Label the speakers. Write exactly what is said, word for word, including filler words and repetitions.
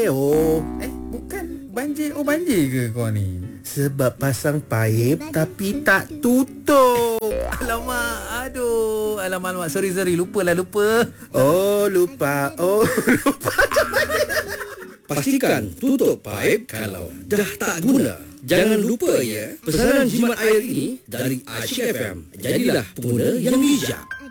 Speaker 1: banjir. Oh,
Speaker 2: Eh, bukan banjir. Oh, banjir ke kau ni?
Speaker 1: sebab pasang paip tapi tak tutup.
Speaker 2: Alamak, aduh. Alamak, alamak. Sorry, sorry. Lupa lah, lupa.
Speaker 1: Oh, lupa. Oh, lupa.
Speaker 3: Pastikan tutup paip kalau dah tak guna. Jangan lupa ya, pesanan jimat air ini dari Asyik F M. Jadilah pengguna yang bijak.